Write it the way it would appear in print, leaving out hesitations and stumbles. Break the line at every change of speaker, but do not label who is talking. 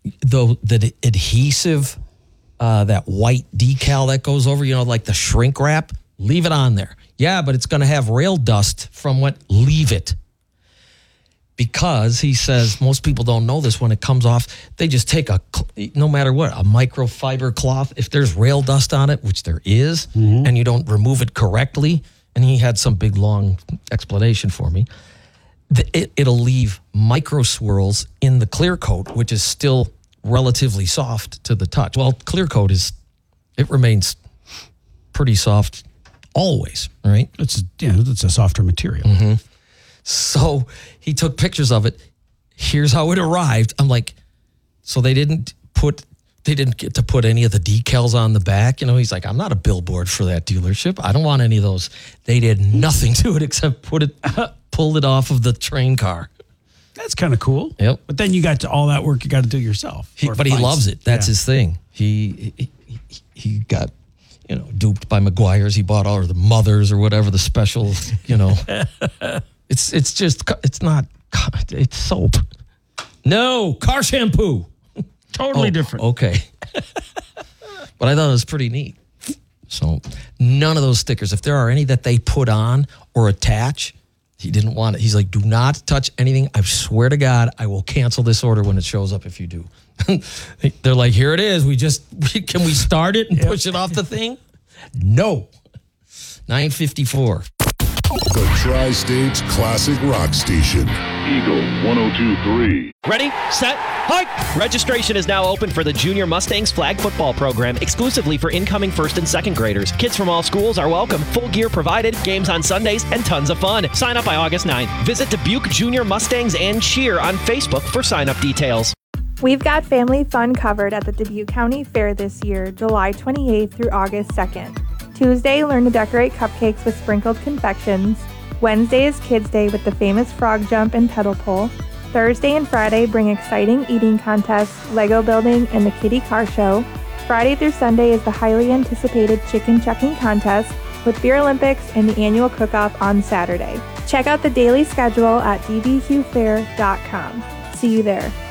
the adhesive, that white decal that goes over, like the shrink wrap, leave it on there. Yeah, but it's going to have rail dust from what? Leave it. Because he says most people don't know this, when it comes off, they just take no matter what, a microfiber cloth. If there's rail dust on it, which there is, and you don't remove it correctly, and he had some big long explanation for me, it'll leave micro swirls in the clear coat, which is still relatively soft to the touch. Well, clear coat it remains pretty soft always, right?
It's a softer material.
Mm-hmm. So he took pictures of it. Here's how it arrived. I'm like, so they didn't get to put any of the decals on the back. He's like, I'm not a billboard for that dealership. I don't want any of those. They did nothing to it except pulled it off of the train car.
That's kind of cool.
Yep.
But then you got to all that work you got to do yourself.
But he loves it. That's his thing. He got, duped by Meguiar's. He bought all of the Mothers or whatever the special, It's soap. No, car shampoo.
Totally different.
Okay. But I thought it was pretty neat. So none of those stickers, if there are any that they put on or attach, he didn't want it. He's like, do not touch anything. I swear to God, I will cancel this order when it shows up if you do. They're like, here it is. Can we start it and push it off the thing? No. 9:54.
The Tri-States Classic Rock Station.
Eagle 102.3.
Ready, set, hike! Registration is now open for the Junior Mustangs flag football program exclusively for incoming first and second graders. Kids from all schools are welcome. Full gear provided, games on Sundays, and tons of fun. Sign up by August 9th. Visit Dubuque Junior Mustangs and Cheer on Facebook for sign-up details.
We've got family fun covered at the Dubuque County Fair this year, July 28th through August 2nd. Tuesday, learn to decorate cupcakes with sprinkled confections. Wednesday is Kids Day with the famous frog jump and pedal pull. Thursday and Friday bring exciting eating contests, Lego building, and the Kitty Car Show. Friday through Sunday is the highly anticipated chicken chucking contest with Beer Olympics and the annual cook-off on Saturday. Check out the daily schedule at dbqfair.com. See you there.